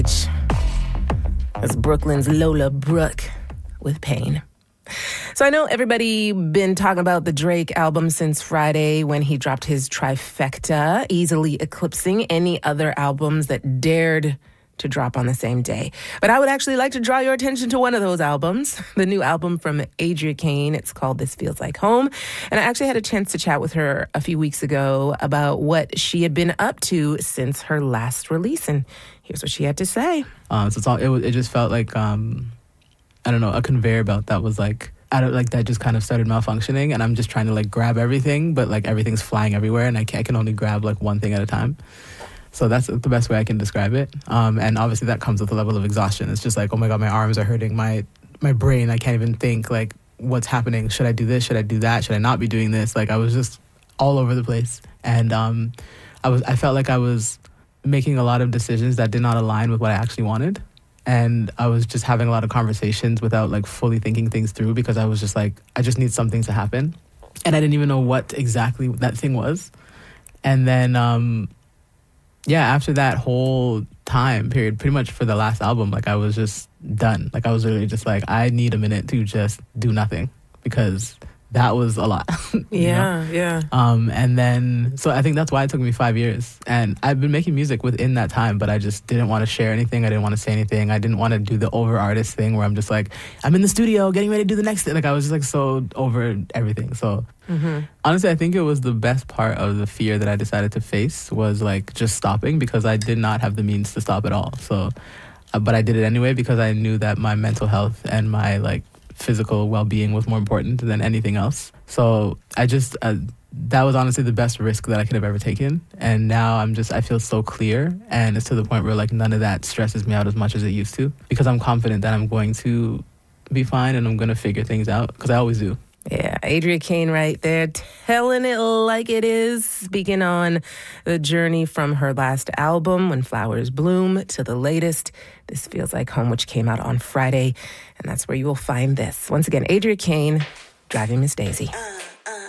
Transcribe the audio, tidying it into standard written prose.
That's Brooklyn's Lola Brooke with Pain. So I know everybody been talking about the Drake album since Friday when he dropped his trifecta, easily eclipsing any other albums that dared to drop on the same day. But I would actually like to draw your attention to one of those albums, the new album from Adria Kane. It's called This Feels Like Home. And I actually had a chance to chat with her a few weeks ago about what she had been up to since her last release. And here's what she had to say. It just felt like, I don't know, a conveyor belt that was like, that just kind of started malfunctioning, and I'm just trying to like grab everything, but like everything's flying everywhere, and I can only grab like one thing at a time. So that's the best way I can describe it. And obviously that comes with a level of exhaustion. It's just like, oh my God, my arms are hurting, my brain, I can't even think like what's happening. Should I do this? Should I do that? Should I not be doing this? Like I was just all over the place. And I felt like I was making a lot of decisions that did not align with what I actually wanted. And I was just having a lot of conversations without like fully thinking things through, because I was just like, I just need something to happen. And I didn't even know what exactly that thing was. And then, after that whole time period, pretty much for the last album, like I was just done. Like I was really just like, I need a minute to just do nothing, because that was a lot. Yeah. And then, so I think that's why it took me 5 years. And I've been making music within that time, but I just didn't want to share anything. I didn't want to say anything. I didn't want to do the over artist thing where I'm just like, I'm in the studio getting ready to do the next thing. Like I was just like so over everything. So honestly, I think it was the best part of the fear that I decided to face was like just stopping, because I did not have the means to stop at all. So, but I did it anyway, because I knew that my mental health and my like physical well-being was more important than anything else. So I just that was honestly the best risk that I could have ever taken. And now I feel so clear, and it's to the point where like none of that stresses me out as much as it used to, because I'm confident that I'm going to be fine and I'm going to figure things out, because I always do. Yeah, Adria Kane right there, telling it like it is, speaking on the journey from her last album, When Flowers Bloom, to the latest, This Feels Like Home, which came out on Friday. And that's where you will find this. Once again, Adria Kane, Driving Miss Daisy.